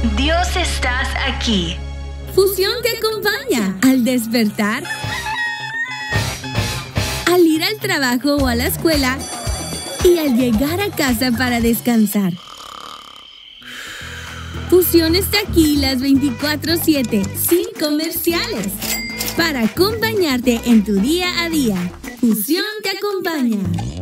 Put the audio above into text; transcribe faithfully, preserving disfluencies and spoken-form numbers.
Dios estás aquí. Fusión te acompaña al despertar, al ir al trabajo o a la escuela y al llegar a casa para descansar. Fusión está aquí las veinticuatro siete, sin comerciales, para acompañarte en tu día a día. Fusión te acompaña.